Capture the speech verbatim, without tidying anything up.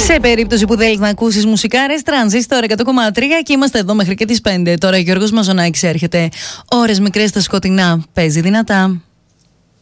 Σε περίπτωση που θέλεις να ακούσεις μουσικάρες, Τρανζίστορ εκατό κόμμα τρία και είμαστε εδώ μέχρι και τις πέντε. Τώρα ο Γιώργος Μαζονάκης έρχεται. Ώρες μικρές στα σκοτεινά. Παίζει δυνατά.